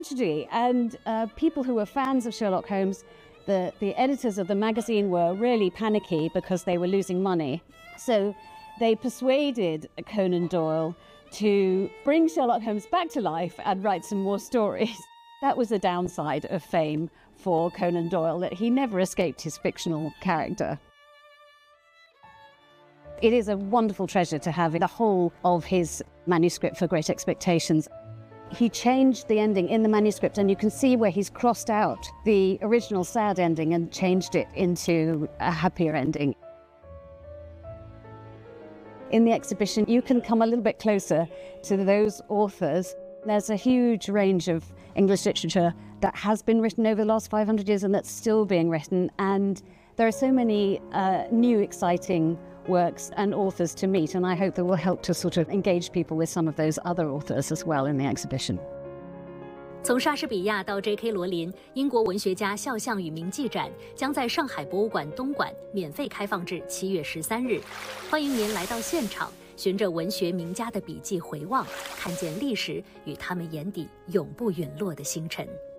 Tragedy. And people who were fans of Sherlock Holmes, the editors of the magazine were really panicky because they were losing money. So they persuaded Conan Doyle to bring Sherlock Holmes back to life and write some more stories. That was the downside of fame for Conan Doyle, that he never escaped his fictional character. It is a wonderful treasure to have the whole of his manuscript for Great Expectations. He changed the ending in the manuscript, and you can see where he's crossed out the original sad ending and changed it into a happier ending. In the exhibition, you can come a little bit closer to those authors. There's a huge range of English literature that has been written over the last 500 years and that's still being written. And there are so many new, exciting works and authors to meet. And I hope that will help to sort of engage people with some of those other authors as well in the exhibition. 从莎士比亚到 J.K. 罗琳，英国文学家肖像与铭记展将在上海博物馆东馆免费开放至7月13日。欢迎您来到现场，循着文学名家的笔记回望，看见历史与他们眼底永不陨落的星辰。